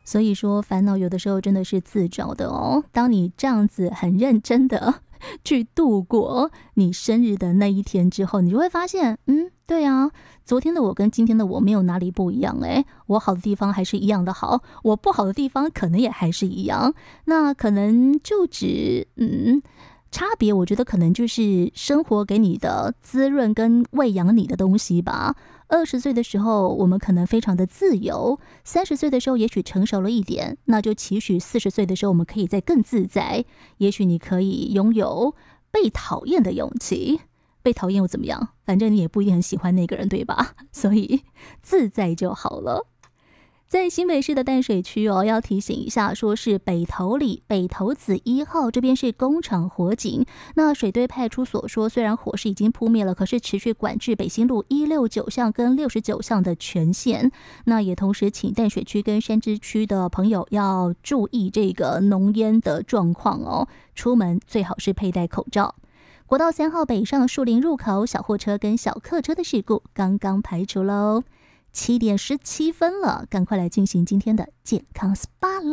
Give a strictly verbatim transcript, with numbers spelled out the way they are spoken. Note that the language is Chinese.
所以说烦恼有的时候真的是自找的哦。当你这样子很认真的去度过你生日的那一天之后，你就会发现，嗯，对啊，昨天的我跟今天的我没有哪里不一样诶，我好的地方还是一样的好，我不好的地方可能也还是一样。那可能就只嗯。差别我觉得可能就是生活给你的滋润跟喂养你的东西吧。二十岁的时候我们可能非常的自由，三十岁的时候也许成熟了一点，那就期许四十岁的时候我们可以再更自在，也许你可以拥有被讨厌的勇气。被讨厌又怎么样？反正你也不一定很喜欢那个人，对吧？所以自在就好了。在新北市的淡水区哦，要提醒一下，说是北投里北投子一号这边是工厂火警。那水堆派出所说，虽然火势已经扑灭了，可是持续管制北新路一六九巷跟六十九巷的全线。那也同时请淡水区跟山芝区的朋友要注意这个浓烟的状况哦，出门最好是佩戴口罩。国道三号北上树林入口，小货车跟小客车的事故刚刚排除喽。七点十七分了，赶快来进行今天的健康 S P A 了。